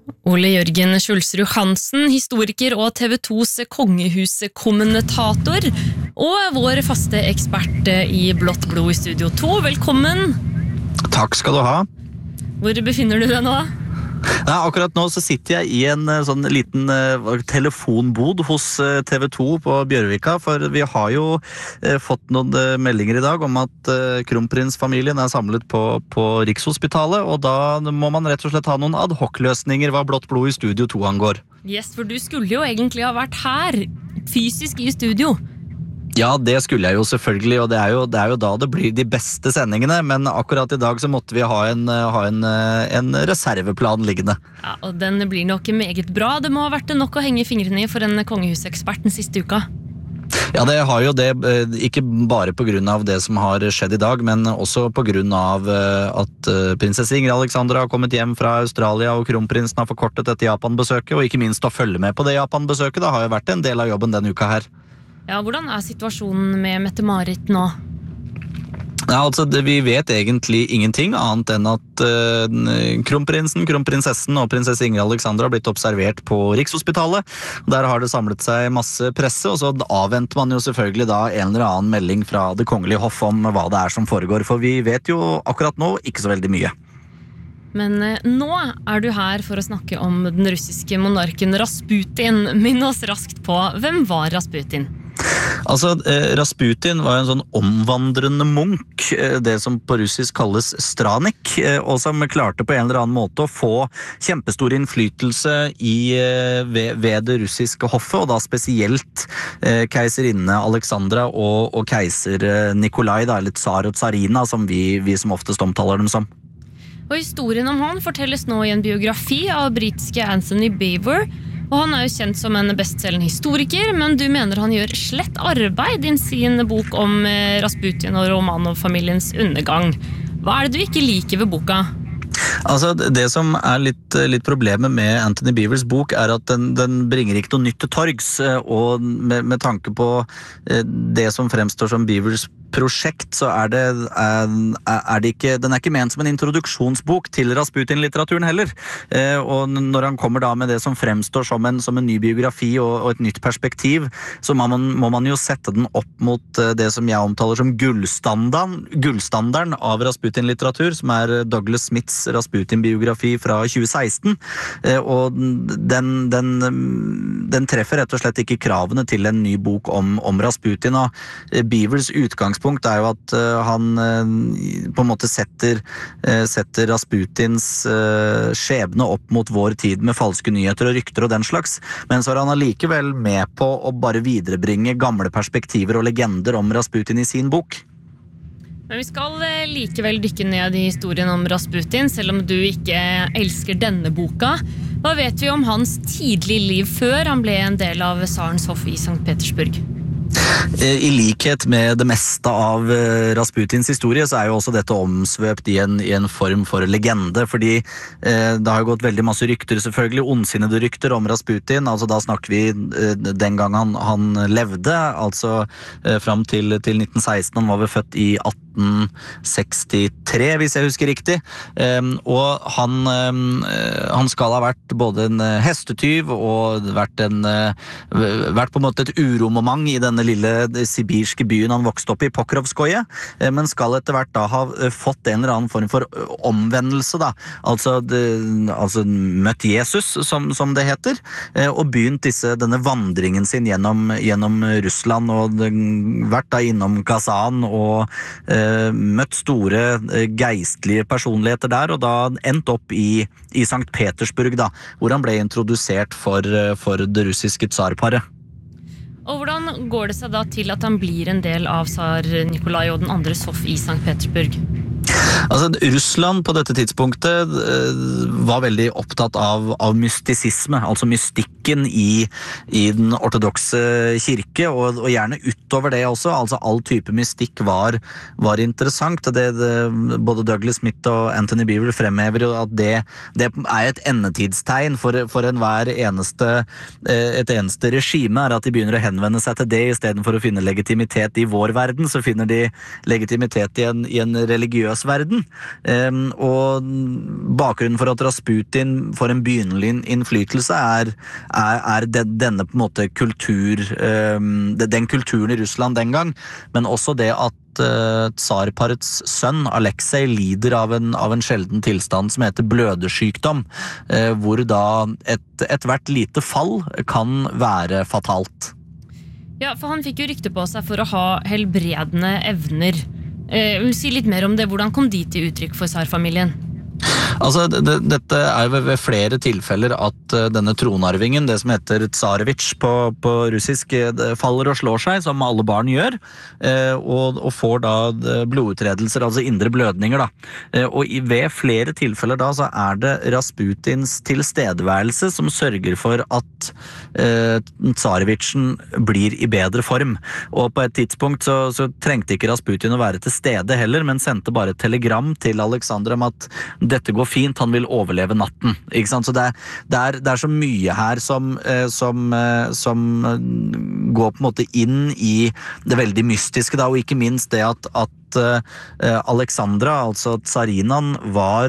Ole Jørgen Skjulsrud Hansen, historiker og TV2s kongehuskommentator, og vår faste ekspert i Blått blod i Studio 2. Velkommen! Takk skal du ha. Hvor befinner du deg nå? Nei, akkurat nå så sitter jeg i en sånn liten telefonbod hos TV2 på Bjørvika, for vi har jo fått noen meldinger i dag om at kronprinsfamilien er samlet på Rikshospitalet, og da må man rett og slett ha noen ad hoc-løsninger hva Blått blod i Studio 2 angår. Yes, for du skulle jo egentlig ha vært her, fysisk i studio. Ja, det skulle jeg jo selvfølgelig, og det er jo da det blir de beste sendingene, men akkurat i dag så måtte vi ha en reserveplan liggende. Ja, og den blir nok meget bra. Det må ha vært nok å henge fingrene i for en kongehusekspert den siste uka. Ja, det har jo det, ikke bare på grunn av det som har skjedd i dag, men også på grunn av at prinsesse Ingrid Alexandra har kommet hjem fra Australia, og kronprinsen har forkortet dette Japan-besøket, og ikke minst å følge med på det Japan-besøket. Det har jo vært en del av jobben denne uka her. Ja, hvordan er situasjonen med Mette-Marit nå? Ja, altså, vi vet egentlig ingenting annet enn at kronprinsen, kronprinsessen og prinsesse Ingrid Alexandra har blitt observert på Rikshospitalet. Der har det samlet seg masse presse, og så avventer man jo selvfølgelig da en eller annen melding fra det kongelige hoff om hva det er som foregår, for vi vet jo akkurat nå ikke så veldig mye. Men nå er du her for å snakke om den russiske monarken Rasputin. Minn oss raskt på, hvem var Rasputin? Altså, Rasputin var en sånn omvandrende munk, det som på russisk kalles stranik, og som klarte på en eller annen måte å få kjempestor innflytelse ved det russiske hoffet, og da spesielt keiserinne Alexandra og keiser Nikolai, eller tsar og tsarina, som vi som oftest omtaler dem som. Og historien om han fortelles nå i en biografi av britiske Anthony Beevor, og han er jo kjent som en bestselgende historiker, men du mener han gjør slett arbeid i sin bok om Rasputin og Romanov-familiens undergang. Hva er det du ikke liker ved boka? Altså, det som er litt problemet med Anthony Beevors bok er at den bringer ikke noe nytt til torgs, og med tanke på det som fremstår som Beevors prosjekt, så er det ikke, den er ikke ment som en introduksjonsbok til Rasputin-litteraturen heller. Og når han kommer da med det som fremstår som en ny biografi og et nytt perspektiv, så må man jo sette den opp mot det som jeg omtaler som gullstandarden av Rasputin-litteratur, som er Douglas Smiths Rasputin-biografi fra 2016. Og den treffer rett og slett ikke kravene til en ny bok om Rasputin, og Beevors utgangspunkt er jo at han på en måte setter Rasputins skjebne opp mot vår tid med falske nyheter og rykter og den slags, men så er han allikevel med på å bare viderebringe gamle perspektiver og legender om Rasputin i sin bok. Men vi skal likevel dykke ned i historien om Rasputin, selv om du ikke elsker denne boka. Hva vet vi om hans tidlige liv før han ble en del av tsarens hoff i St. Petersburg? I likhet med det meste av Rasputins historie så er jo også dette omsvøpt i en form for legende, fordi det har jo gått veldig masse rykter, selvfølgelig ondsinnede rykter om Rasputin, altså da snakker vi den gang han levde, altså fram til 1916, han var vel født i 1863, hvis jeg husker riktig, og han skal ha vært både en hestetyv og vært på en måte et uromoment i denne lille sibirske byen han vokste opp i, Pokrovskoje, men skal etter hvert da ha fått en eller annen form for omvendelse da, altså møtt Jesus, som det heter, og begynt denne vandringen sin gjennom Russland, og vært da innom Kazan og møtt store geistlige personligheter der, og da endt opp i St. Petersburg da, hvor han ble introdusert for det russiske tsarparet. Og hvordan går det seg da til at han blir en del av tsar Nikolai og den andres hoff i St. Petersburg? Altså, Russland på dette tidspunktet var veldig opptatt av mystisisme, altså mystikken i den ortodokse kirke, og gjerne utover det også, altså all type mystikk var interessant. Både Douglas Smith og Anthony Beevor fremhever at det er et endetidstegn for et eneste regime, er at de begynner å henvende seg til det, i stedet for å finne legitimitet i vår verden, så finner de legitimitet i en religiøs idrettsverden. Og bakgrunnen for at Rasputin får en begynnelig innflytelse er denne på en måte den kulturen i Russland den gang, men også det at tsarparets sønn Alexei lider av en sjelden tilstand som heter blødersykdom, hvor da et hvert lite fall kan være fatalt. Ja, for han fikk jo rykte på seg for å ha helbredende evner. Vil si litt mer om det. Hvordan kom de til uttrykk for tsarfamilien? Altså, dette er ved flere tilfeller at denne tronarvingen, det som heter tsarevitsj på russisk, faller og slår seg, som alle barn gjør, og får da blodutredelser, altså indre blødninger da. Og ved flere tilfeller da, så er det Rasputins tilstedeværelse som sørger for at tsarevitsjen blir i bedre form. Og på et tidspunkt så trengte ikke Rasputin å være til stede heller, men sendte bare et telegram til Alexander om at dette går fint, han vil overleve natten. Ikke sant? Så det er så mye her som går på en måte inn i det veldig mystiske, da, og ikke minst det at Alexandra, altså tsarinaen, var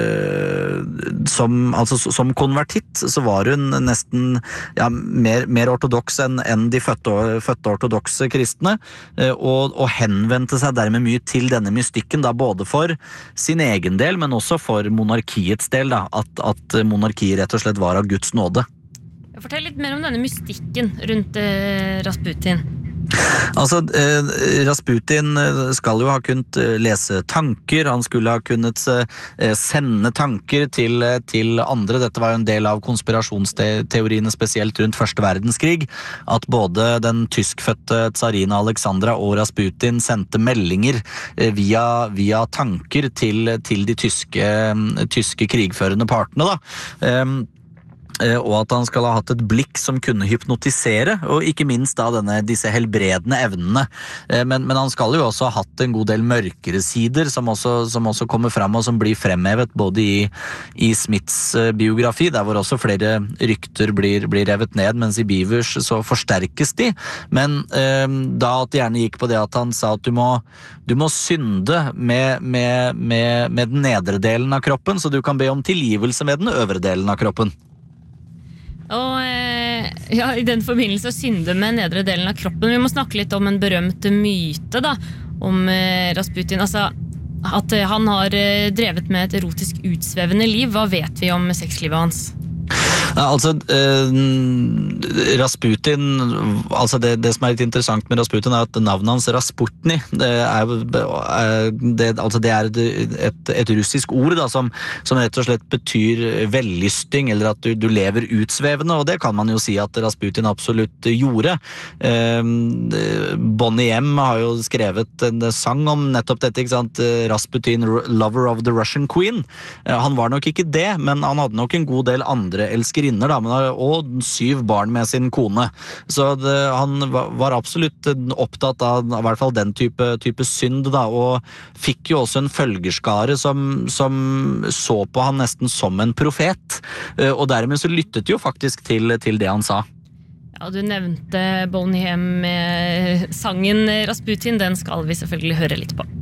som konvertitt, så var hun nesten mer ortodoks enn de fødte ortodokse kristne, og henvendte seg dermed mye til denne mystikken, da, både for sin egen del, men også for monarkiets del, da, at monarkiet rett og slett var av Guds nåde. Fortell litt mer om denne mystikken rundt Rasputin. Altså, Rasputin skal jo ha kunnet lese tanker, han skulle ha kunnet sende tanker til andre. Dette var jo en del av konspirasjonsteoriene, spesielt rundt Første verdenskrig, at både den tyskfødte tsarina Alexandra og Rasputin sendte meldinger via tanker til de tyske krigførende partene, da. Og at han skal ha hatt et blikk som kunne hypnotisere, og ikke minst da disse helbredende evnene. Men han skal jo også ha hatt en god del mørkere sider, som også kommer fram, og som blir fremhevet både i Smiths biografi, der hvor også flere rykter blir revet ned, mens i Beavers så forsterkes de. Men da at det gjerne gikk på det at han sa at du må synde med den nedre delen av kroppen, så du kan be om tilgivelse med den øvre delen av kroppen. Og i den forbindelse å synde med nedre delen av kroppen. Vi må snakke litt om en berømt myte da, om Rasputin. Altså, at han har drevet med et erotisk utsvevende liv. Hva vet vi om sexlivet hans? Ja, altså Rasputin, altså det som er litt interessant med Rasputin er at navnet hans Rasputny, det er et russisk ord da, som rett og slett betyr vellysting, eller at du lever utsvevende, og det kan man jo si at Rasputin absolutt gjorde. Bonnie M har jo skrevet en sang om nettopp dette, ikke sant? Rasputin, lover of the Russian Queen. Han var nok ikke det, men han hadde nok en god del andre elskerinner da, og 7 barn med sin kone. Så han var absolutt opptatt av i hvert fall den type synd da, og fikk jo også en følgerskare som så på han nesten som en profet, og dermed så lyttet jo faktisk til det han sa. Ja, du nevnte Boney M med sangen Rasputin, den skal vi selvfølgelig høre litt på.